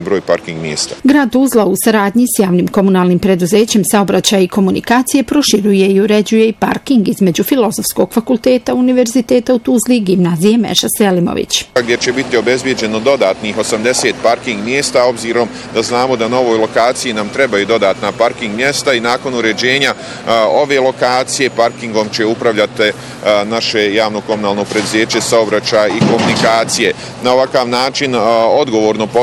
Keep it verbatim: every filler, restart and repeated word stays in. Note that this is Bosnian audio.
broj parking mjesta. Grad Tuzla u saradnji s javnim komunalnim preduzećem Saobraćaj i komunikacije proširuje i uređuje i parking između Filozofskog fakulteta Univerziteta u Tuzli i gimnazije Meša Selimović. Gdje će biti obezbijeđeno dodatnih osamdeset parking mjesta, obzirom da znamo da na ovoj lokaciji nam trebaju dodatna parking mjesta i nakon uređenja a, ove lokacije parkingom će upravljati a, naše javno komunalno preduzeće Saobraćaj i komunikacije. Na ovakav način a, odgovorno